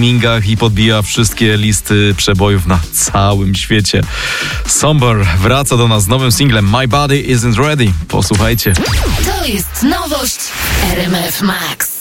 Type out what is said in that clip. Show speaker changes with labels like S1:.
S1: streamingach i podbija wszystkie listy przebojów na całym świecie. Somber wraca do nas z nowym singlem My Body Isn't Ready. Posłuchajcie.
S2: To jest nowość RMF Max.